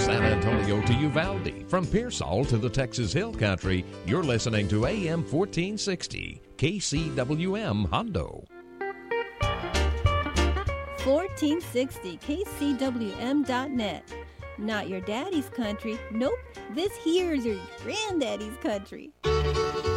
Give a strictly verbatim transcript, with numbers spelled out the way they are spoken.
San Antonio to Uvalde, from Pearsall to the Texas Hill Country, you're listening to A M fourteen sixty, K C W M Hondo. fourteen sixty K C W M dot net. Not your daddy's country. Nope, this here's your granddaddy's country.